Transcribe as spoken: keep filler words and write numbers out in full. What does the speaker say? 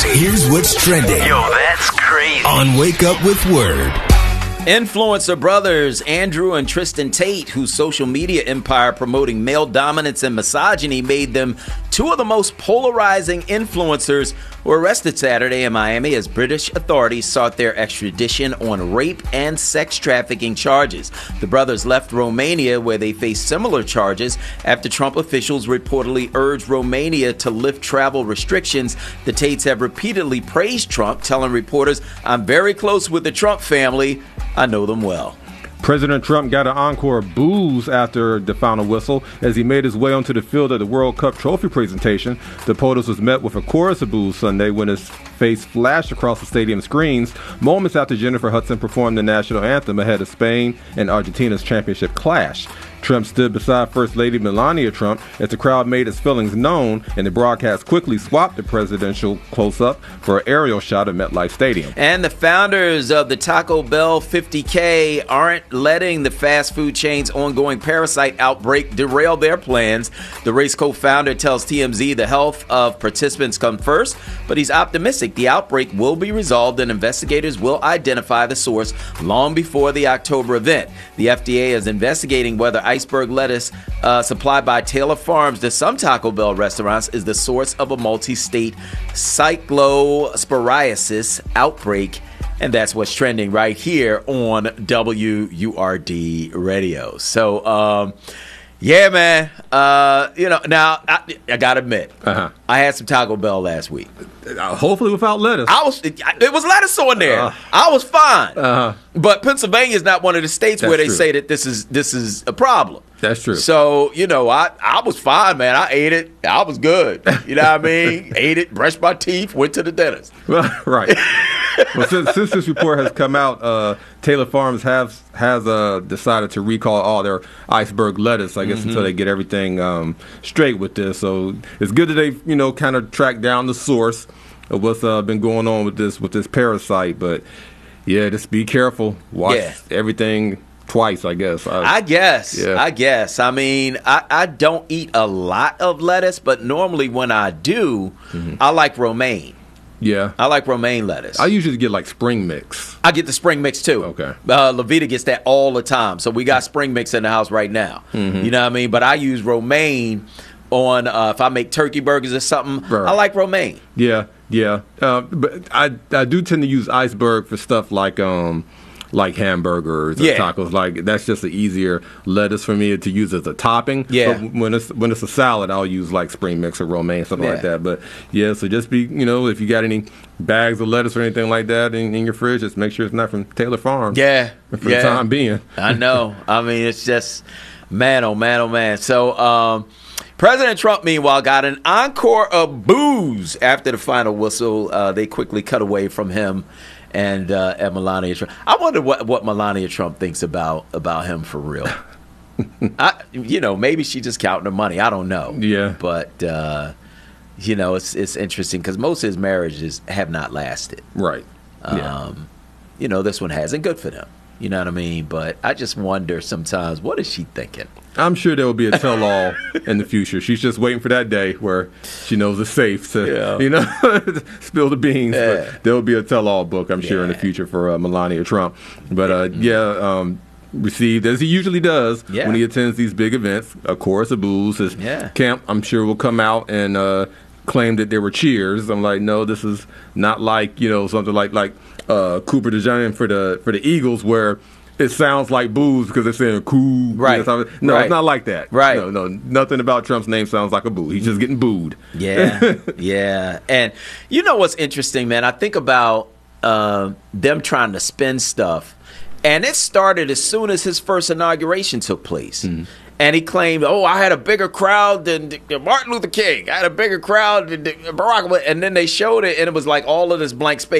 Here's what's trending. Yo, that's crazy. On Wake Up with Word. Influencer brothers Andrew and Tristan Tate, whose social media empire promoting male dominance and misogyny made them two of the most polarizing influencers, were arrested Saturday in Miami as British authorities sought their extradition on rape and sex trafficking charges. The brothers left Romania, where they faced similar charges, after Trump officials reportedly urged Romania to lift travel restrictions. The Tates have repeatedly praised Trump, telling reporters, "I'm very close with the Trump family. I know them well." President Trump got an encore of boos after the final whistle as he made his way onto the field at the World Cup trophy presentation. The POTUS was met with a chorus of boos Sunday when his face flashed across the stadium screens moments after Jennifer Hudson performed the national anthem ahead of Spain and Argentina's championship clash. Trump stood beside First Lady Melania Trump as the crowd made its feelings known, and the broadcast quickly swapped the presidential close-up for an aerial shot of MetLife Stadium. And the founders of the Taco Bell fifty K aren't letting the fast food chain's ongoing parasite outbreak derail their plans. The race co-founder tells T M Z the health of participants come first, but he's optimistic the outbreak will be resolved and investigators will identify the source long before the October event. The F D A is investigating whether iceberg lettuce uh, supplied by Taylor Farms to some Taco Bell restaurants is the source of a multi-state cyclosporiasis outbreak. And that's what's trending right here on W U R D Radio. So, um, yeah, man. Uh, you know, now I, I gotta admit, uh-huh. I had some Taco Bell last week. Uh, hopefully without lettuce. I was. It, it was lettuce on there. Uh, I was fine. Uh-huh. But Pennsylvania is not one of the states That's where they true. say that this is this is a problem. That's true. So, you know, I, I was fine, man. I ate it. I was good. You know what I mean? Ate it, brushed my teeth, went to the dentist. Right. Well, since, since this report has come out, uh, Taylor Farms has has uh, decided to recall all their iceberg lettuce, I guess, mm-hmm. until they get everything um, straight with this. So it's good that they, you know, kind of track down the source of what's uh, been going on with this with this parasite. But yeah, just be careful. Watch yeah. everything twice, I guess. I, I guess. Yeah. I guess. I mean, I, I don't eat a lot of lettuce, but normally when I do, mm-hmm. I like romaine. Yeah. I like romaine lettuce. I usually get like spring mix. I get the spring mix too. Okay. Uh, Levita gets that all the time. So we got spring mix in the house right now. Mm-hmm. You know what I mean? But I use romaine on, uh, if I make turkey burgers or something, right. I like romaine. Yeah, yeah. Uh, but I I do tend to use iceberg for stuff like um like hamburgers or yeah. tacos. Like that's just an easier lettuce for me to use as a topping. Yeah. But when it's when it's a salad, I'll use like spring mix or romaine, something yeah. like that. But yeah, so just be, you know, if you got any bags of lettuce or anything like that in, in your fridge, just make sure it's not from Taylor Farms. Yeah. For yeah. the time being. I know. I mean, it's just man, oh man, oh man. So um President Trump, meanwhile, got an encore of boos after the final whistle. Uh, they quickly cut away from him and uh, and Melania Trump. I wonder what, what Melania Trump thinks about about him for real. I, you know, maybe she just counting her money. I don't know. Yeah. But uh, you know, it's it's interesting because most of his marriages have not lasted. Right. Yeah. Um, you know, this one hasn't. Good for them. You know what I mean? But I just wonder sometimes, what is she thinking? I'm sure there will be a tell-all in the future. She's just waiting for that day where she knows it's safe to, yeah. you know, spill the beans. Yeah. But there will be a tell-all book, I'm sure, yeah. in the future for uh, Melania Trump. But, uh, yeah, um, received, as he usually does yeah. when he attends these big events, a chorus of boos. His yeah. camp, I'm sure, will come out and uh, claim that there were cheers. I'm like, no, this is not like, you know, something like like uh, Cooper DeJean for the for the Eagles where it sounds like boos because they're saying cool. Right. No, right. it's not like that. Right. No, no, nothing about Trump's name sounds like a boo. He's just getting booed. Yeah, yeah. And you know what's interesting, man? I think about uh, them trying to spin stuff, and it started as soon as his first inauguration took place. Mm-hmm. And he claimed, oh, I had a bigger crowd than Martin Luther King. I had a bigger crowd than Barack Obama. And then they showed it, and it was like all of this blank space.